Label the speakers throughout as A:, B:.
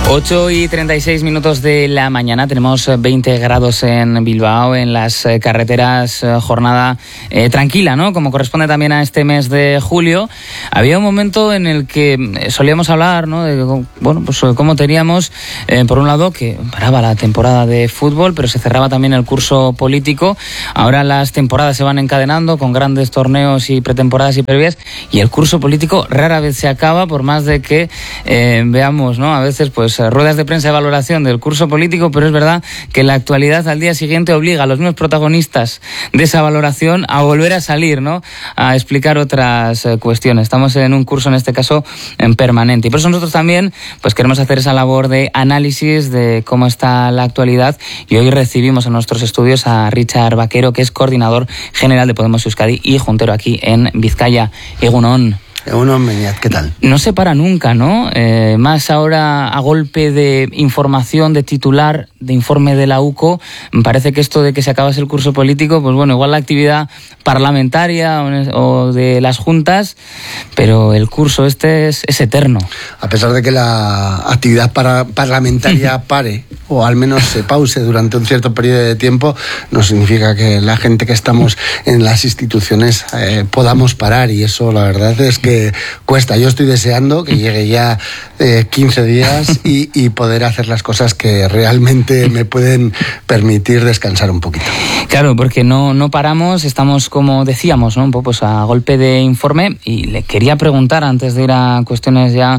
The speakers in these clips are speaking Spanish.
A: 8:36 de la mañana, tenemos 20 grados en Bilbao, en las carreteras, jornada tranquila, ¿no? Como corresponde también a este mes de julio. Había un momento en el que solíamos hablar, ¿no? De, bueno, pues cómo teníamos, por un lado, que paraba la temporada de fútbol, pero se cerraba también el curso político. Ahora las temporadas se van encadenando con grandes torneos y pretemporadas y previas, y el curso político rara vez se acaba, por más de que veamos, ¿no? A veces, pues, ruedas de prensa de valoración del curso político, pero es verdad que la actualidad al día siguiente obliga a los mismos protagonistas de esa valoración a volver a salir, ¿no? A explicar otras cuestiones. Estamos en un curso, en este caso, en permanente. Y por eso nosotros también, pues, queremos hacer esa labor de análisis de cómo está la actualidad, y hoy recibimos en nuestros estudios a Richard Vaquero, que es coordinador general de Podemos Euskadi y juntero aquí en Vizcaya. Egunon.
B: Meñat, ¿qué tal?
A: No se para nunca, ¿no? Más ahora a golpe de información, de titular, de informe de la UCO, me parece que esto de que se acabase el curso político, pues bueno, igual la actividad parlamentaria o de las juntas, pero el curso este es eterno.
B: A pesar de que la actividad parlamentaria pare, o al menos se pause durante un cierto periodo de tiempo, no significa que la gente que estamos en las instituciones podamos parar, y eso la verdad es que cuesta. Yo estoy deseando que llegue ya 15 días y poder hacer las cosas que realmente me pueden permitir descansar un poquito.
A: Claro, porque no paramos, estamos, como decíamos, ¿no? Un poco, pues, a golpe de informe, y le quería preguntar, antes de ir a cuestiones ya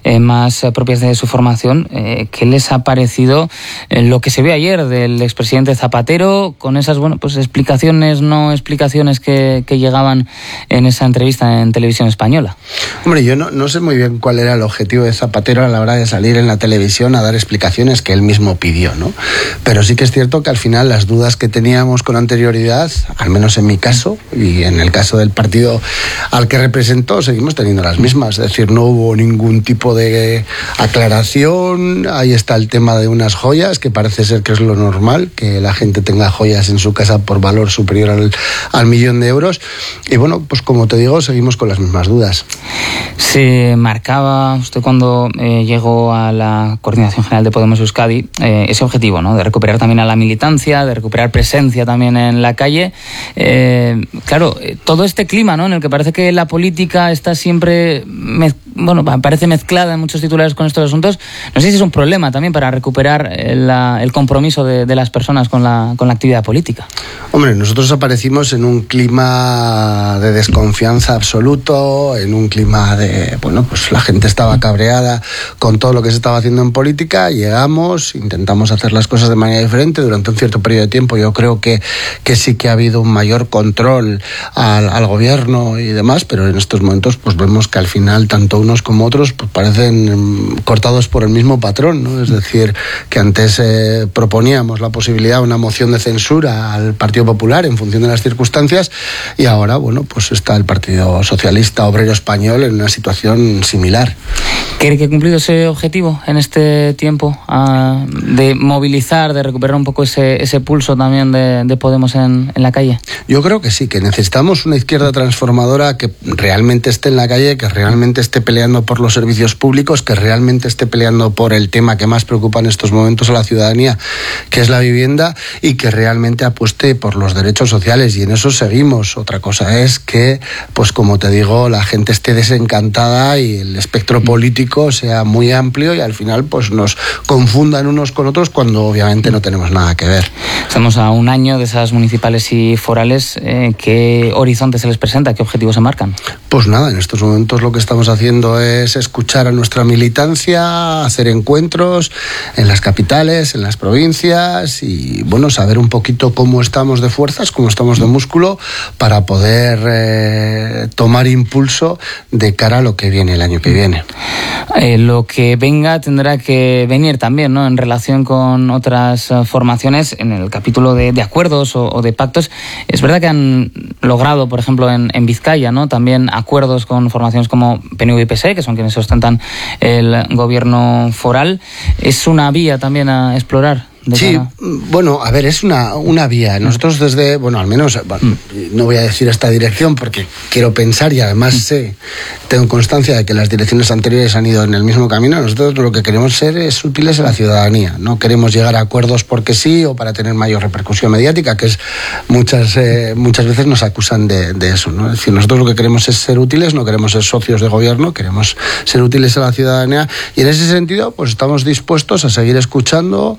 A: más propias de su formación, ¿qué les ha parecido lo que se vio ayer del expresidente Zapatero, con esas, bueno, pues explicaciones, no explicaciones que llegaban en esa entrevista en Televisión Española?
B: Hombre, yo no sé muy bien cuál era el objetivo de Zapatero a la hora de salir en la televisión a dar explicaciones que él mismo pidió, ¿no? Pero sí que es cierto que al final las dudas que teníamos con anterioridad, al menos en mi caso y en el caso del partido al que representó, seguimos teniendo las mismas. Es decir, no hubo ningún tipo de aclaración. Ahí está el tema de unas joyas, que parece ser que es lo normal, que la gente tenga joyas en su casa por valor superior al 1.000.000 de euros. Y bueno, pues como te digo, seguimos con las mismas dudas.
A: Se marcaba usted, cuando llegó a la Coordinación General de Podemos Euskadi, ese objetivo, ¿no? De recuperar también a la militancia, de recuperar presencia también en la calle. Claro, todo este clima, ¿no? En el que parece que la política está siempre, parece mezclada en muchos titulares con estos asuntos. No sé si es un problema también para recuperar el compromiso de las personas con la actividad política.
B: Hombre, nosotros aparecimos en un clima de desconfianza absoluto, en un clima de, pues la gente estaba cabreada con todo lo que se estaba haciendo en política. Llegamos, intentamos hacer las cosas de manera diferente durante un cierto periodo de tiempo. Yo creo que sí que ha habido un mayor control al gobierno y demás, pero en estos momentos pues vemos que al final tanto unos como otros pues parecen cortados por el mismo patrón, ¿no? Es decir, que antes proponíamos la posibilidad de una moción de censura al Partido Popular en función de las circunstancias, y ahora, pues está el Partido Socialista Obrero Español en una situación similar.
A: ¿Cree que ha cumplido ese objetivo en este tiempo de movilizar, de recuperar un poco ese pulso también de Podemos en la calle?
B: Yo creo que sí, que necesitamos una izquierda transformadora que realmente esté en la calle, que realmente esté peleando por los servicios públicos, que realmente esté peleando por el tema que más preocupa en estos momentos a la ciudadanía, que es la vivienda, y que realmente apueste por los derechos sociales, y en eso seguimos. Otra cosa es que, pues como te digo, la gente esté desencantada y el espectro político sea muy amplio, y al final pues nos confundan unos con otros cuando obviamente no tenemos nada que ver.
A: Estamos a un año de esas municipales y forales. ¿Qué horizonte se les presenta? ¿Qué objetivos se marcan?
B: Pues nada, en estos momentos lo que estamos haciendo es escuchar a nuestra militancia, hacer encuentros en las capitales, en las provincias, y saber un poquito cómo estamos de fuerzas, cómo estamos de músculo, para poder tomar impulso de cara a lo que viene el año que viene.
A: Lo que venga tendrá que venir también, ¿no? En relación con otras formaciones, en el capítulo de acuerdos o de pactos. Es verdad que han logrado, por ejemplo, en Vizcaya, ¿no? También acuerdos con formaciones como PNV y PSE, que son quienes sustentan el gobierno foral. ¿Es una vía también a explorar
B: Sí, bueno, a ver, es una vía. Nosotros desde, bueno, al menos, no voy a decir esta dirección porque quiero pensar y además tengo constancia de que las direcciones anteriores han ido en el mismo camino. Nosotros lo que queremos ser es útiles a la ciudadanía. No queremos llegar a acuerdos porque sí o para tener mayor repercusión mediática, que es muchas veces nos acusan de eso, ¿no? Es decir, nosotros lo que queremos es ser útiles, no queremos ser socios de gobierno, queremos ser útiles a la ciudadanía y en ese sentido pues estamos dispuestos a seguir escuchando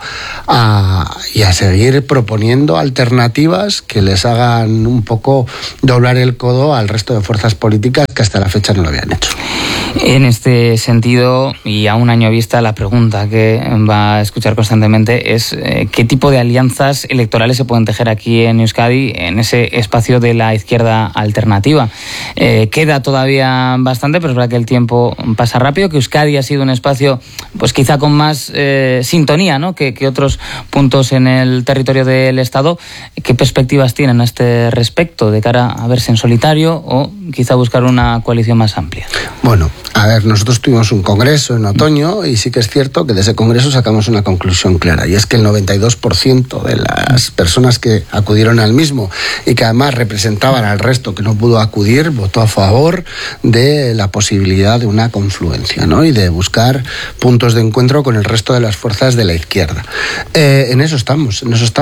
B: y a seguir proponiendo alternativas que les hagan un poco doblar el codo al resto de fuerzas políticas que hasta la fecha no lo habían hecho.
A: En este sentido, y a un año vista, la pregunta que va a escuchar constantemente es ¿qué tipo de alianzas electorales se pueden tejer aquí en Euskadi en ese espacio de la izquierda alternativa? Queda todavía bastante, pero es verdad que el tiempo pasa rápido, que Euskadi ha sido un espacio pues quizá con más sintonía, ¿no? que otros puntos en el territorio del Estado. ¿Qué perspectivas tienen a este respecto de cara a verse en solitario o quizá buscar una coalición más amplia?
B: Bueno, a ver, nosotros tuvimos un congreso en otoño y sí que es cierto que de ese congreso sacamos una conclusión clara y es que el 92% de las personas que acudieron al mismo y que además representaban al resto que no pudo acudir votó a favor de la posibilidad de una confluencia, ¿no? Y de buscar puntos de encuentro con el resto de las fuerzas de la izquierda. En eso estamos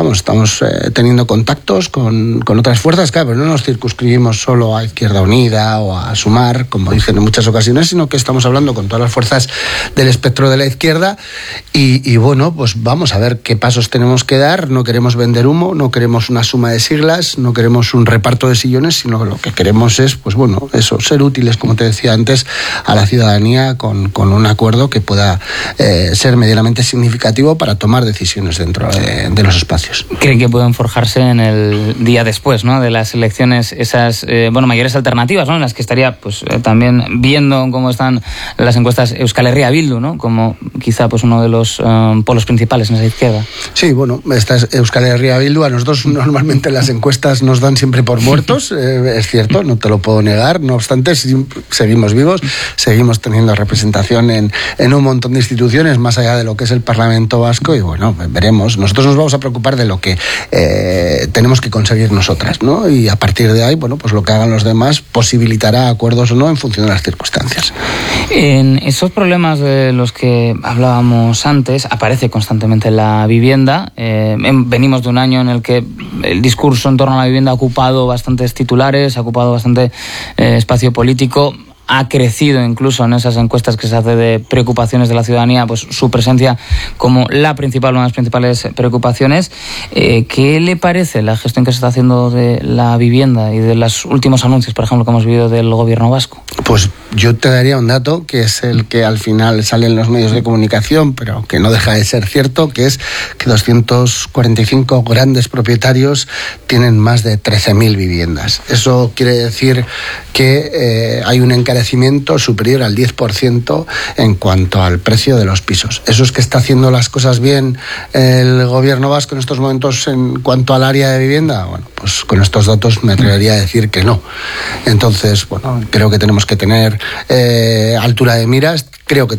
B: teniendo contactos con otras fuerzas, claro, pero no nos circunscribimos solo a Izquierda Unida o a Sumar, como dicen en muchas ocasiones, sino que estamos hablando con todas las fuerzas del espectro de la izquierda y bueno, pues vamos a ver qué pasos tenemos que dar. No queremos vender humo, no queremos una suma de siglas, no queremos un reparto de sillones, sino que lo que queremos es, pues bueno, eso, ser útiles, como te decía antes, a la ciudadanía con un acuerdo que pueda ser medianamente significativo para tomar decisiones dentro de los espacios.
A: ¿Creen que pueden forjarse en el día después, ¿no?, de las elecciones esas mayores alternativas, ¿no?, en las que estaría pues también viendo cómo están las encuestas Euskal Herria Bildu, ¿no?, como quizá pues uno de los polos principales en esa izquierda?
B: Sí, bueno, esta es Euskal Herria Bildu. A nosotros normalmente las encuestas nos dan siempre por muertos, es cierto, no te lo puedo negar. No obstante, seguimos vivos, seguimos teniendo representación en un montón de instituciones más allá de lo que es el Parlamento Vasco y bueno, veremos. Nosotros nos vamos a preocupar de lo que tenemos que conseguir nosotras, ¿no? Y a partir de ahí, bueno, pues lo que hagan los demás posibilitará acuerdos o no en función de las circunstancias.
A: En esos problemas de los que hablábamos antes aparece constantemente la vivienda. Venimos de un año en el que el discurso en torno a la vivienda ha ocupado bastantes titulares, ha ocupado bastante espacio político. Ha crecido incluso en esas encuestas que se hace de preocupaciones de la ciudadanía, pues su presencia como la principal, una de las principales preocupaciones. ¿Qué le parece la gestión que se está haciendo de la vivienda y de los últimos anuncios, por ejemplo, que hemos vivido del gobierno vasco?
B: Pues yo te daría un dato que es el que al final sale en los medios de comunicación, pero que no deja de ser cierto, que es que 245 grandes propietarios tienen más de 13.000 viviendas. Eso quiere decir que hay un encarecimiento superior al 10% en cuanto al precio de los pisos. ¿Eso es que está haciendo las cosas bien el gobierno vasco en estos momentos en cuanto al área de vivienda? Bueno, pues con estos datos me atrevería a decir que no. Entonces, bueno, creo que tenemos que tener altura de miras, creo que